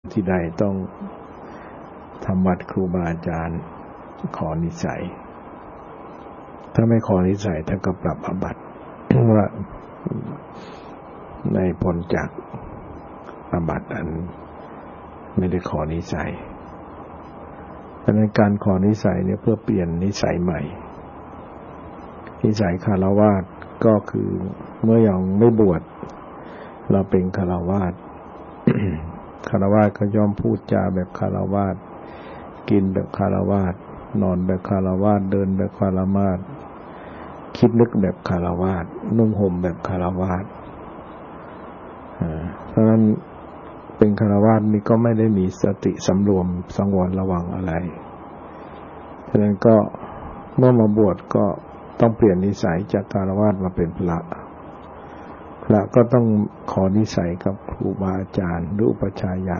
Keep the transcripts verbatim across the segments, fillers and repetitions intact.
ที่ใดต้องทำวัดครูบาอาจารย์ขอนิสัยถ้าไม่ขอนิสัยท่านก็ปรับอาบัติ ว่าในพ้นจากอาบัติอันไม่ได้ขอนิสัยเพราะนั้นการขอนิสัยเนี่ยเพื่อเปลี่ยนนิสัยใหม่นิสัยคฤหัสถ์ก็คือเมื่อยังไม่บวชเราเป็นคฤหัสถ์ คฤหัสถ์ก็ย่อมพูดจาแบบคฤหัสถ์กินแบบคฤหัสถ์นอนแบบคฤหัสถ์เดินแบบคฤหัสถ์คิดนึกแบบคฤหัสถ์นุ่งห่มแบบคฤหัสถ์เพราะฉะนั้นเป็นคฤหัสถ์นี่ก็ไม่ได้มีสติสำรวมสังวรระวังอะไรฉะนั้นก็เมื่อมาบวชก็ต้องเปลี่ยนนิสัยจากคฤหัสถ์มาเป็นพระพระก็ต้องขอนิสัยกับครูบาอาจารย์หรืออุปชายะ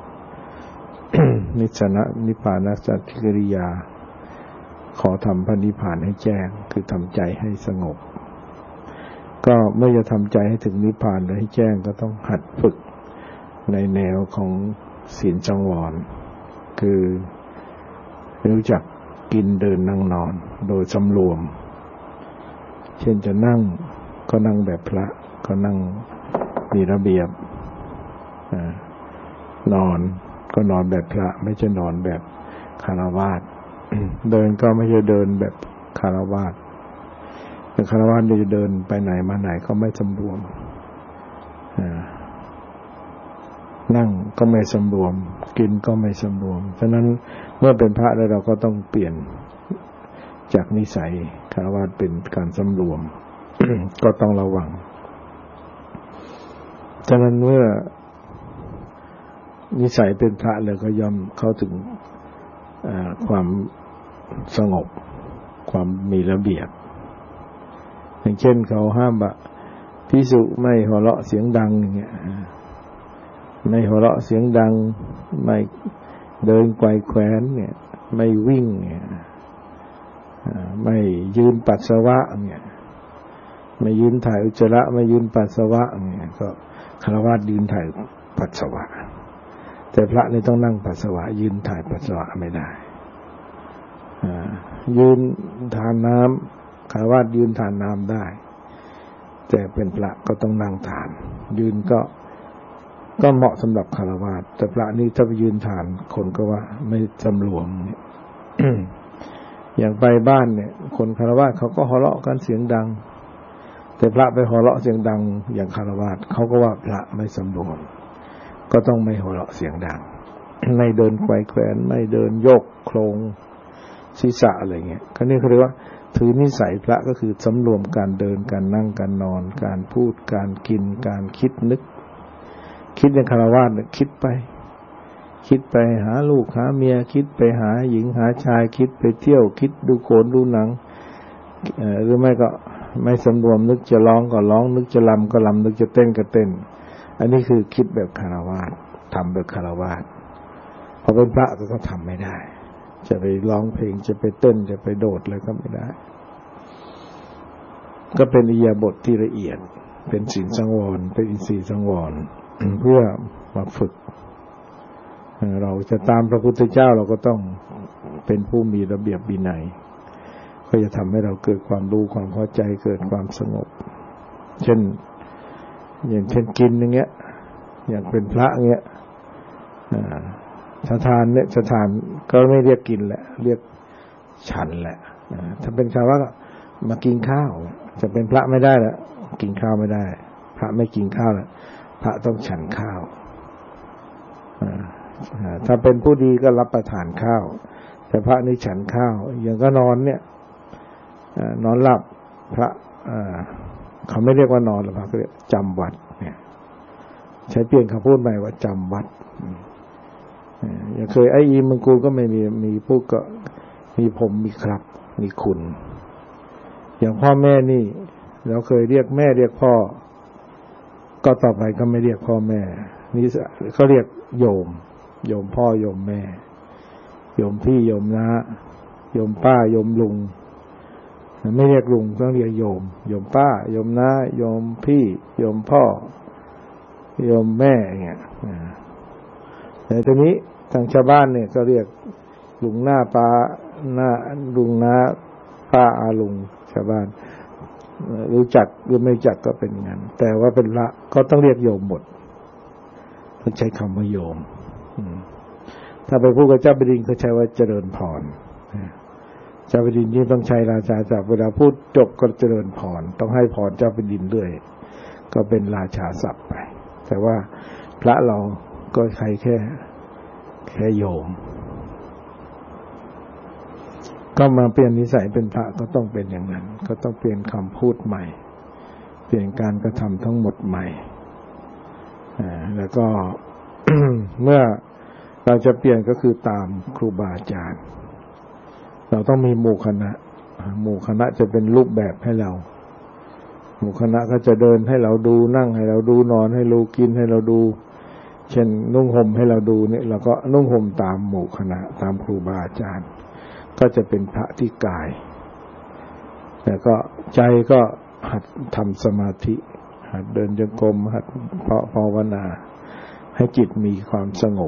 นิสนะนิพพานัสสติกิริยาขอทำพระนิพพานให้แจ้งคือทำใจให้สงบก็เมื่อจะทำใจให้ถึงนิพพานหรือให้แจ้งก็ต้องหัดฝึกในแนวของศีลสังวรคือรู้จักกินเดินนั่งนอนโดยสำรวมเช่นจะนั่งก็นั่งแบบพระก็นั่งมีระเบียบนอนก็นอนแบบพระไม่ใช่นอนแบบคฤหัสถ์ เดินก็ไม่ใช่เดินแบบคฤหัสถ์แต่คฤหัสถ์จะเดินไปไหนมาไหนก็ไม่สำรวมนั่งก็ไม่สำรวมกินก็ไม่สำรวมฉะนั้นเมื่อเป็นพระแล้วเราก็ต้องเปลี่ยนจากนิสัยคฤหัสถ์เป็นการสำรวม ก็ต้องระวังฉะนั้นเมื่อนิสัยเป็นพระแล้วก็ย่อมเข้าถึงความสงบความมีระเบียบอย่างเช่นเขาห้ามว่าภิกษุไม่หัวเราะเสียงดังอย่างเงี้ยไม่หัวเราะเสียงดังไม่เดินไกวแขวนเนี่ยไม่วิ่งเนี่ยไม่ยืนปัสสาวะเนี่ยไม่ยืนถ่ายอุจจาระไม่ยืนปัสสาวะเนี่ยก็คฤหัสถ์ยืนถ่ายปัสสาวะแต่พระนี่ต้องนั่งปัสสาวะยืนถ่ายปัสสาวะไม่ได้ยืนทานน้ำคฤหัสถ์ยืนทานน้ำได้แต่เป็นพระก็ต้องนั่งทานยืนก็ก็เหมาะสำหรับคฤหัสถ์แต่พระนี่ถ้าไปยืนทานคนก็ว่าไม่สำรวมเนี่ย อย่างไปบ้านเนี่ยคนคฤหัสถ์เขาก็หัวเราะกันเสียงดังแต่พระไปหัวเราะเสียงดังอย่างคฤหัสถ์เขาก็ว่าพระไม่สำรวมก็ต้องไม่หัวเราะเสียงดัง ไม่เดินไกวแขวนไม่เดินโยกโครงศีรษะอะไรเงี้ยก็นี่เขาเรียกว่าถือนิสัยพระก็คือสำรวมการเดินการนั่งการนอนการพูดการกินการคิดนึกคิดในคฤหัสถ์เนี่ยคิดไปคิดไปหาลูกหาเมียคิดไปหาหญิงหาชายคิดไปเที่ยวคิดดูโขนดูหนังเอ่อหรือไม่ก็ไม่สำรวมนึกจะร้องก็ร้องนึกจะรำก็รำนึกจะเต้นก็เต้นอันนี้คือคิดแบบคฤหัสถ์ทำแบบคฤหัสถ์พอเป็นพระก็ทำไม่ได้จะไปร้องเพลงจะไปเต้นจะไปโดดอะไรก็ไม่ได้ก็เป็นอิริยาบถที่ละเอียดเป็นศีลสังวรเป็นอินทรีย์สังวร เพื่อมาฝึกเราจะตามพระพุทธเจ้าเราก็ต้องเป็นผู้มีระเบียบวินัยก็จะทำให้เราเกิดความรู้ความเข้าใจเกิดความสงบเช่นอย่างเช่นกินอย่างเงี้ยอย่างเป็นพระเงี้ยสถานเนี่ยสถานก็ไม่เรียกกินแหละเรียกฉันแหละถ้าเป็นคำว่ามากินข้าวจะเป็นพระไม่ได้แล้วกินข้าวไม่ได้พระไม่กินข้าวแล้วพระต้องฉันข้าวถ้าเป็นผู้ดีก็รับประทานข้าวแต่พระนี่ฉันข้าวอย่างก็นอนเนี่ยนอนหลับพระเขาไม่เรียกว่านอนหรอกพระเขาเรียกจำวัดเนี่ยใช้เปลี่ยนคำพูดใหม่ว่าจำวัดอย่างเคยไอ้อีมึงกูก็ไม่มีมีพูดก็มีผมมีครับมีคุณอย่างพ่อแม่นี่เราเคยเรียกแม่เรียกพ่อก็ต่อไปก็ไม่เรียกพ่อแม่นี่เขาเรียกโยมโยมพ่อโยมแม่โยมพี่โยมน้าโยมป้าโยมลุงไม่เรียกลุงต้องเรียกโยมโยมป้าโยมน้าโยมพี่โยมพ่อโยมแม่อย่างเงี้ยแต่ทีนี้ทางชาวบ้านเนี่ยก็เรียกลุงหน้าป้าหน้าลุงน้าป้าอาลุงชาวบ้านรู้จักหรือไม่รู้จักก็เป็นงั้นแต่ว่าเป็นละก็ต้องเรียกโยมหมดต้องใช้คำว่าโยมถ้าไปพูดกับเจ้าแผ่นดินเขาใช้ว่าเจริญพรเจ้าแผ่นดินยิ่งต้องใช้ราชาศัพท์เวลาพูดจบก็เจริญพรต้องให้พรเจ้าแผ่นดินด้วยก็เป็นราชาศัพท์ไปแต่ว่าพระเราก็ใช้แค่แค่โยมก็มาเปลี่ยนนิสัยเป็นพระก็ต้องเป็นอย่างนั้นก็ต้องเปลี่ยนคำพูดใหม่เปลี่ยนการกระทำทั้งหมดใหม่แล้วก็ เมื่อเราจะเปลี่ยนก็คือตามครูบาอาจารย์เราต้องมีหมู่คณะหมู่คณะจะเป็นรูปแบบให้เราหมู่คณะก็จะเดินให้เราดูนั่งให้เราดูนอนให้เรากินให้เราดูเช่นนุ่งห่มให้เราดูเนี่ยเราก็นุ่งห่มตามหมู่คณะตามครูบาอาจารย์ก็จะเป็นพระที่กายแล้วก็ใจก็หัดทำสมาธิหัดเดินจงกรมหัดภาวนาให้จิตมีความสงบ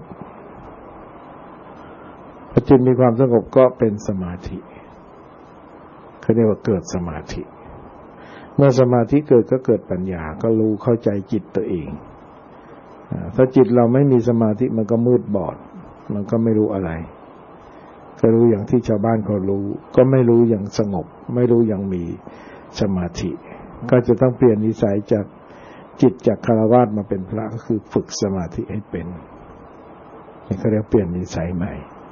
พอจิตมีความสงบก็เป็นสมาธิเขาเรียกว่าเกิดสมาธิเมื่อสมาธิเกิดก็เกิดปัญญาก็รู้เข้าใจจิตตัวเองถ้าจิตเราไม่มีสมาธิมันก็มืดบอดมันก็ไม่รู้อะไรก็รู้อย่างที่ชาวบ้านเขารู้ก็ไม่รู้อย่างสงบไม่รู้อย่างมีสมาธิก็จะต้องเปลี่ยนนิสัยจากจิตจากฆราวาสมาเป็นพระก็คือฝึกสมาธิให้เป็นนี่เขาเรียกเปลี่ยนนิสัยใหม่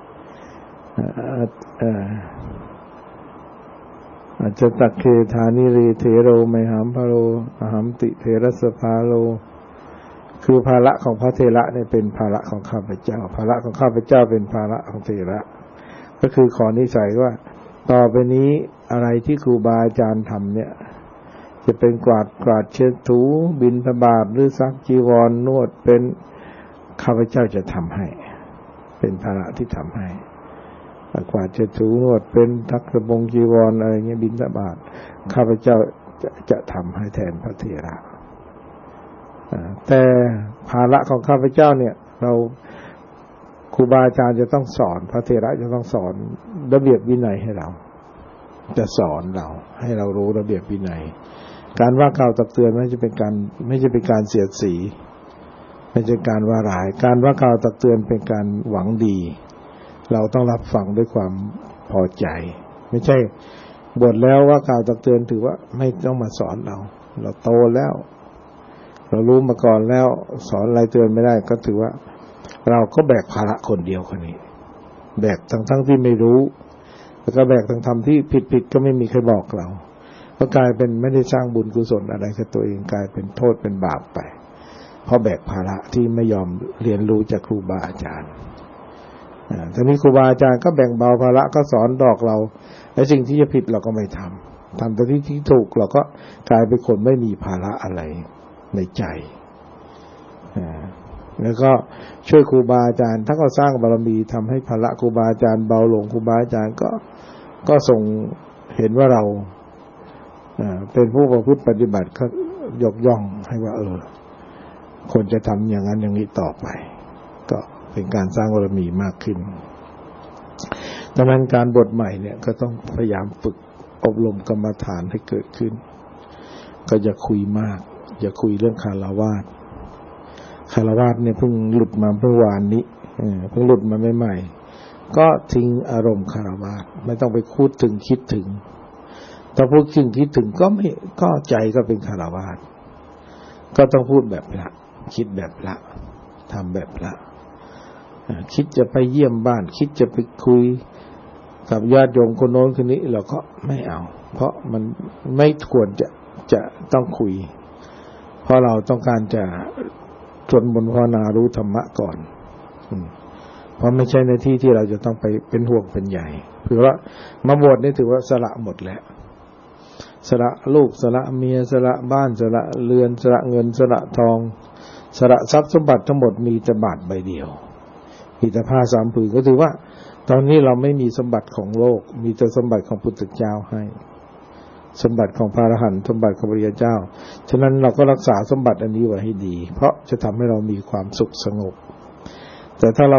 อาจจะตักเคธานิเรเทโรไมหัมพโรอหัมติเทรสภาโลคือภาระของพระเถระเนี่ยเป็นภาระของข้าพเจ้าภาระของข้าพเจ้าเป็นภาระของเถระก็คือขอนิสัยว่าต่อไปนี้อะไรที่ครูบาอาจารย์ทำเนี่ยจะเป็นกวาดกวาดเช็ดถูบิณฑบาตหรือซักจีวร นวดเป็นข้าพเจ้าจะทำให้เป็นภาระที่ทำให้กวาดเช็ดถูนวดเป็นทักษะบงจีวรอะไรเงี้ยบิณฑบาตข้าพเจ้าจะจะทำให้แทนพระเถระแต่ภาระของข้าพเจ้าเนี่ยเราครูบาอาจารย์จะต้องสอนพระเถระจะต้องสอนระเบียบวินัยให้เราจะสอนเราให้เรารู้ระเบียบวินัยการว่ากล่าวตักเตือนไม่ใช่เป็นการไม่ใช่เป็นการเสียดสีไม่ใช่การว่าร้ายการว่ากล่าวตักเตือนเป็นการหวังดีเราต้องรับฟังด้วยความพอใจไม่ใช่บวชแล้วว่ากล่าวตักเตือนถือว่าไม่ต้องมาสอนเราเราโตแล้วเรารู้มาก่อนแล้วสอนอะไรเตือนไม่ได้ก็ถือว่าเราก็แบกภาระคนเดียวคนนี้แบกทั้งทั้งที่ไม่รู้แล้วก็แบกทั้งทำที่ผิดๆก็ไม่มีใครบอกเราก็กลายเป็นไม่ได้สร้างบุญกุศลอะไรกับตัวเองกลายเป็นโทษเป็นบาปไปเพราะแบกภาระที่ไม่ยอมเรียนรู้จากครูบาอาจารย์อ่าทีนี้ครูบาอาจารย์ก็แบ่งเบาภาระก็สอนดอกเราไอ้สิ่งที่จะผิดเราก็ไม่ทำทำแต่ที่ที่ถูกเราก็กลายเป็นคนไม่มีภาระอะไรในใจอ่าแล้วก็ช่วยครูบาอาจารย์ถ้าเขาสร้างบารมีทำให้ภาระครูบาอาจารย์เบาลงครูบาอาจารย์ก็ก็ทรงเห็นว่าเราเป็นผู้ประพฤติปฏิบัติก็ยกย่องให้ว่าเออคนจะทำอย่างนั้นอย่างนี้ต่อไปก็เป็นการสร้างบารมีมากขึ้นดังนั้นการบทใหม่เนี่ยก็ต้องพยายามฝึกอบรมกรรมฐานให้เกิดขึ้นก็อย่าคุยมากอย่าคุยเรื่องคฤหัสถ์คฤหัสถ์เนี่ยเพิ่งหลุดมาเมื่อวานนี้เพิ่งหลุดมาใหม่ๆก็ทิ้งอารมณ์คฤหัสถ์ไม่ต้องไปพูดถึงคิดถึงถ้าพูดถึงคิดถึงก็ไม่ก็ใจก็เป็นคฤหัสถ์ก็ต้องพูดแบบพระคิดแบบพระทำแบบพระคิดจะไปเยี่ยมบ้านคิดจะไปคุยกับญาติโยมคนโน้นคนนี้เราก็ไม่เอาเพราะมันไม่ควรจะจะต้องคุยเพราะเราต้องการจะสวดมนต์ภาวนารู้ธรรมะก่อนเพราะไม่ใช่ในที่ที่เราจะต้องไปเป็นห่วงเป็นใหญ่เพราะว่ามาบวชนี่ถือว่าสละหมดแล้วสละลูกสละเมียสละบ้านสละเรือนสละเงินสละทองสละทรัพย์สมบัติทั้งหมดมีแต่บาทใบเดียวมีแต่ผ้าสามผืนก็ถือว่าตอนนี้เราไม่มีสมบัติของโลกมีแต่สมบัติของพุทธเจ้าให้สมบัติของพระอรหันต์สมบัติของพระพุทธเจ้าฉะนั้นเราก็รักษาสมบัติอันนี้ไว้ให้ดีเพราะจะทำให้เรามีความสุขสงบแต่แต่ถ้าเรา